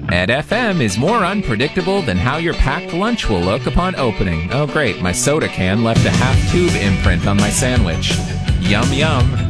Ed FM is more unpredictable than how your packed lunch will look upon opening. Oh great, my soda can left a half-tube imprint on my sandwich. Yum yum.